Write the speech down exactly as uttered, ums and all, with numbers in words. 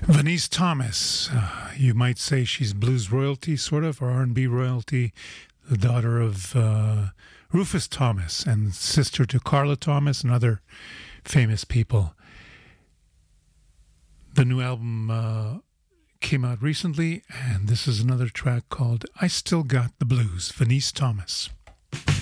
Venice Thomas, uh, you might say she's blues royalty, sort of, or R and B royalty, the daughter of uh, Rufus Thomas and sister to Carla Thomas and other famous people. The new album uh, came out recently, and this is another track called I Still Got the Blues, Venice Thomas.